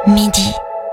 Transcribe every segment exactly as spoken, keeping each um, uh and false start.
midi.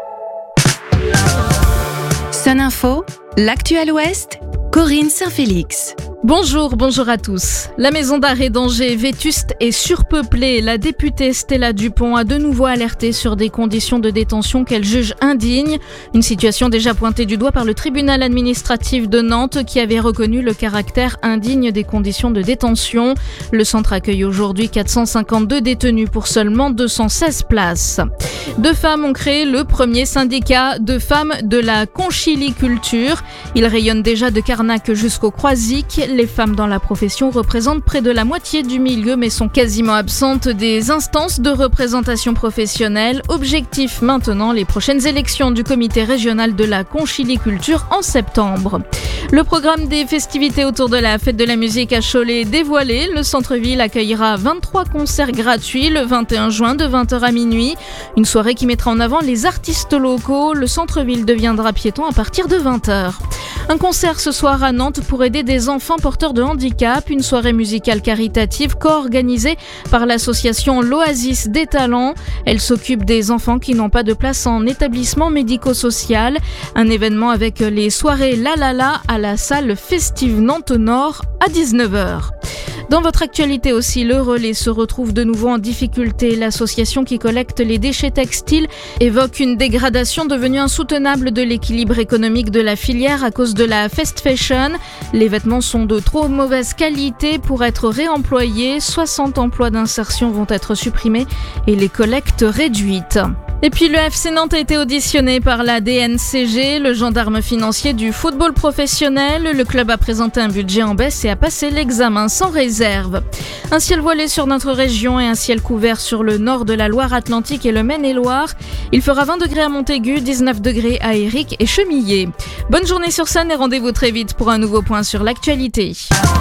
Sun Info, l'actuel Ouest, Corinne Saint-Félix. Bonjour, bonjour à tous. La maison d'arrêt d'Angers, vétuste et surpeuplée, la députée Stella Dupont a de nouveau alerté sur des conditions de détention qu'elle juge indignes. Une situation déjà pointée du doigt par le tribunal administratif de Nantes qui avait reconnu le caractère indigne des conditions de détention. Le centre accueille aujourd'hui quatre cent cinquante-deux détenus pour seulement deux cent seize places. Deux femmes ont créé le premier syndicat de femmes de la conchiliculture. Il rayonne déjà de Carnac jusqu'au Croisic. Les femmes dans la profession représentent près de la moitié du milieu mais sont quasiment absentes des instances de représentation professionnelle. Objectif maintenant, les prochaines élections du comité régional de la conchiliculture en septembre. Le programme des festivités autour de la fête de la musique à Cholet est dévoilé. Le centre-ville accueillera vingt-trois concerts gratuits le vingt et un juin de vingt heures à minuit. Une soirée qui mettra en avant les artistes locaux. Le centre-ville deviendra piéton à partir de vingt heures. Un concert ce soir à Nantes pour aider des enfants porteurs de handicap. Une soirée musicale caritative co-organisée par l'association L'Oasis des Talents. Elle s'occupe des enfants qui n'ont pas de place en établissement médico-social. Un événement avec les soirées La La La à la salle Festive Nantes Nord à dix-neuf heures. Dans votre actualité aussi, le Relais se retrouve de nouveau en difficulté. L'association qui collecte les déchets textiles évoque une dégradation devenue insoutenable de l'équilibre économique de la filière à cause de la fast fashion. Les vêtements sont de trop mauvaise qualité pour être réemployés. soixante emplois d'insertion vont être supprimés et les collectes réduites. Et puis le F C Nantes a été auditionné par la D N C G, le gendarme financier du football professionnel. Le club a présenté un budget en baisse et a passé l'examen sans réserve. Un ciel voilé sur notre région et un ciel couvert sur le nord de la Loire-Atlantique et le Maine-et-Loire. Il fera vingt degrés à Montaigu, dix-neuf degrés à Éric et Chemillé. Bonne journée sur Sun et rendez-vous très vite pour un nouveau point sur l'actualité.